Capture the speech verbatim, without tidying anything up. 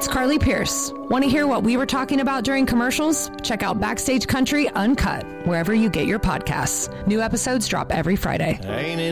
it's Carly Pierce. Want to hear what we were talking about during commercials? Check out Backstage Country Uncut, wherever you get your podcasts. New episodes drop every Friday. Ain't it